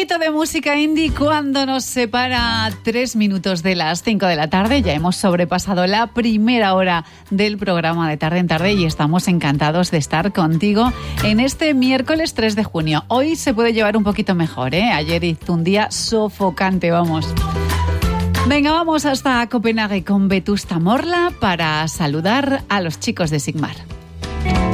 poquito de música indie cuando nos separa 3 minutos de las 5 de la tarde. Ya hemos sobrepasado la primera hora del programa de Tarde en Tarde y estamos encantados de estar contigo en este miércoles 3 de junio. Hoy se puede llevar un poquito mejor, ¿eh? Ayer hizo un día sofocante, vamos. Venga, vamos hasta Copenhague con Vetusta Morla para saludar a los chicos de Sigmar.